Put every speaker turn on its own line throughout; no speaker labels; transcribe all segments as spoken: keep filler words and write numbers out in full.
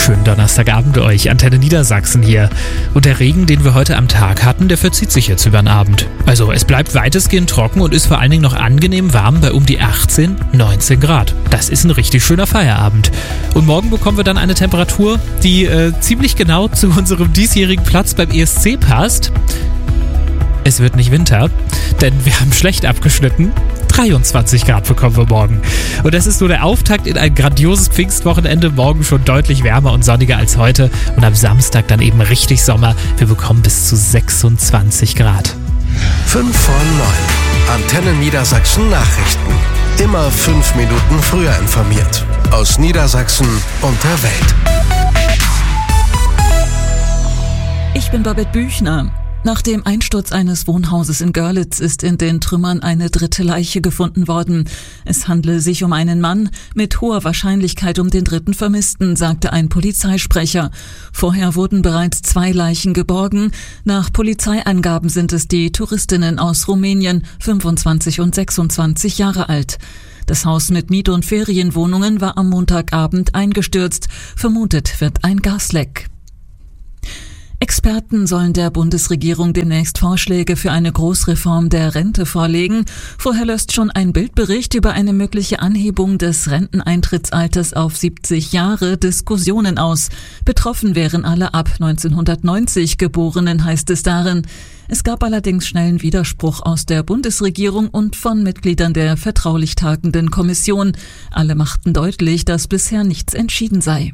Schönen Donnerstagabend euch, Antenne Niedersachsen hier. Und der Regen, den wir heute am Tag hatten, der verzieht sich jetzt über den Abend. Also es bleibt weitestgehend trocken und ist vor allen Dingen noch angenehm warm bei um die achtzehn, neunzehn Grad. Das ist ein richtig schöner Feierabend. Und morgen bekommen wir dann eine Temperatur, die äh, ziemlich genau zu unserem diesjährigen Platz beim E S C passt. Es wird nicht Winter, denn wir haben schlecht abgeschnitten. dreiundzwanzig Grad bekommen wir morgen. Und das ist nur der Auftakt in ein grandioses Pfingstwochenende. Morgen schon deutlich wärmer und sonniger als heute. Und am Samstag dann eben richtig Sommer. Wir bekommen bis zu sechsundzwanzig Grad.
fünf vor neun. Antenne Niedersachsen Nachrichten. Immer fünf Minuten früher informiert. Aus Niedersachsen und der Welt.
Ich bin Babette Büchner. Nach dem Einsturz eines Wohnhauses in Görlitz ist in den Trümmern eine dritte Leiche gefunden worden. Es handle sich um einen Mann, mit hoher Wahrscheinlichkeit um den dritten Vermissten, sagte ein Polizeisprecher. Vorher wurden bereits zwei Leichen geborgen. Nach Polizeiangaben sind es die Touristinnen aus Rumänien, fünfundzwanzig und sechsundzwanzig Jahre alt. Das Haus mit Miet- und Ferienwohnungen war am Montagabend eingestürzt. Vermutet wird ein Gasleck. Experten sollen der Bundesregierung demnächst Vorschläge für eine Großreform der Rente vorlegen. Vorher löst schon ein Bildbericht über eine mögliche Anhebung des Renteneintrittsalters auf siebzig Jahre Diskussionen aus. Betroffen wären alle ab neunzehnhundertneunzig Geborenen, heißt es darin. Es gab allerdings schnellen Widerspruch aus der Bundesregierung und von Mitgliedern der vertraulich tagenden Kommission. Alle machten deutlich, dass bisher nichts entschieden sei.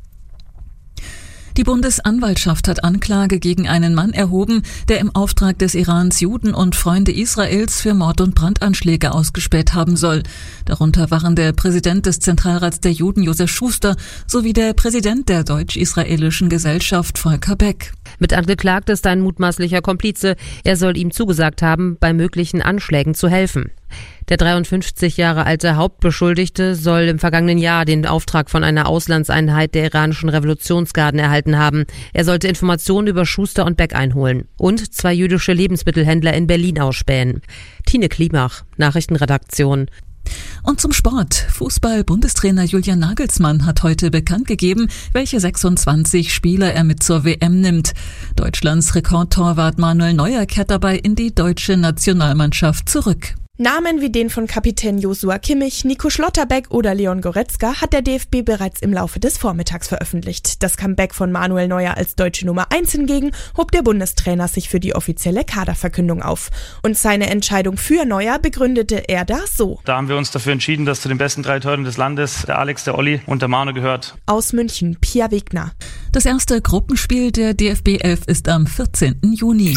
Die Bundesanwaltschaft hat Anklage gegen einen Mann erhoben, der im Auftrag des Irans Juden und Freunde Israels für Mord- und Brandanschläge ausgespäht haben soll. Darunter waren der Präsident des Zentralrats der Juden, Josef Schuster, sowie der Präsident der deutsch-israelischen Gesellschaft, Volker Beck.
Mit angeklagt ist ein mutmaßlicher Komplize. Er soll ihm zugesagt haben, bei möglichen Anschlägen zu helfen. Der dreiundfünfzig Jahre alte Hauptbeschuldigte soll im vergangenen Jahr den Auftrag von einer Auslandseinheit der iranischen Revolutionsgarden erhalten haben. Er sollte Informationen über Schuster und Beck einholen und zwei jüdische Lebensmittelhändler in Berlin ausspähen. Tine Klimach, Nachrichtenredaktion.
Und zum Sport. Fußball-Bundestrainer Julian Nagelsmann hat heute bekannt gegeben, welche sechsundzwanzig Spieler er mit zur W M nimmt. Deutschlands Rekordtorwart Manuel Neuer kehrt dabei in die deutsche Nationalmannschaft zurück.
Namen wie den von Kapitän Joshua Kimmich, Nico Schlotterbeck oder Leon Goretzka hat der D F B bereits im Laufe des Vormittags veröffentlicht. Das Comeback von Manuel Neuer als deutsche Nummer eins hingegen hob der Bundestrainer sich für die offizielle Kaderverkündung auf. Und seine Entscheidung für Neuer begründete er da so.
Da haben wir uns dafür entschieden, dass zu den besten drei Torhütern des Landes der Alex, der Olli und der Manu gehört.
Aus München, Pia Wegner.
Das erste Gruppenspiel der D F B elf ist am vierzehnten Juni.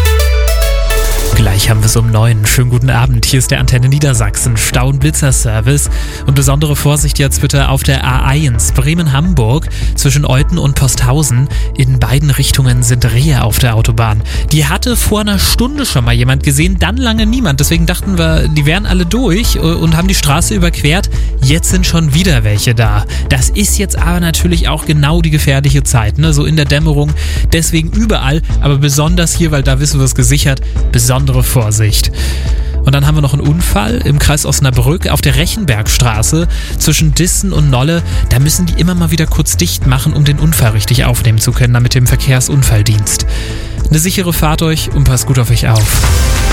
Gleich haben wir es um neun. Schönen guten Abend. Hier ist der Antenne Niedersachsen Stau- und Blitzerservice. Und besondere Vorsicht jetzt bitte auf der A eins Bremen-Hamburg zwischen Euthen und Posthausen. In beiden Richtungen sind Rehe auf der Autobahn. Die hatte vor einer Stunde schon mal jemand gesehen, dann lange niemand. Deswegen dachten wir, die wären alle durch und haben die Straße überquert. Jetzt sind schon wieder welche da. Das ist jetzt aber natürlich auch genau die gefährliche Zeit, ne? So in der Dämmerung. Deswegen überall, aber besonders hier, weil da wissen wir es gesichert, besondere Vorsicht. Und dann haben wir noch einen Unfall im Kreis Osnabrück auf der Rechenbergstraße zwischen Dissen und Nolle. Da müssen die immer mal wieder kurz dicht machen, um den Unfall richtig aufnehmen zu können, damit dem Verkehrsunfalldienst. Eine sichere Fahrt euch und passt gut auf euch auf.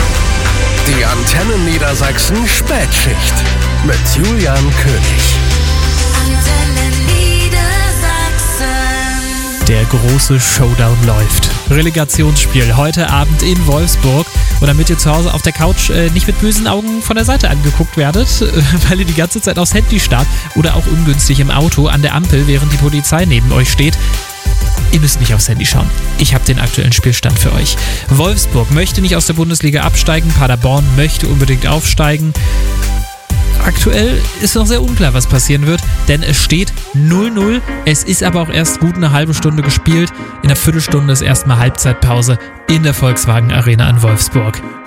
Die Antenne Niedersachsen Spätschicht mit Julian König.
Der große Showdown läuft. Relegationsspiel heute Abend in Wolfsburg. Und damit ihr zu Hause auf der Couch äh, nicht mit bösen Augen von der Seite angeguckt werdet, äh, weil ihr die ganze Zeit aufs Handy starrt oder auch ungünstig im Auto an der Ampel, während die Polizei neben euch steht. Ihr müsst nicht aufs Handy schauen. Ich habe den aktuellen Spielstand für euch. Wolfsburg möchte nicht aus der Bundesliga absteigen. Paderborn möchte unbedingt aufsteigen. Aktuell ist noch sehr unklar, was passieren wird, denn es steht null null. Es ist aber auch erst gut eine halbe Stunde gespielt. In einer Viertelstunde ist erstmal Halbzeitpause in der Volkswagen Arena in Wolfsburg.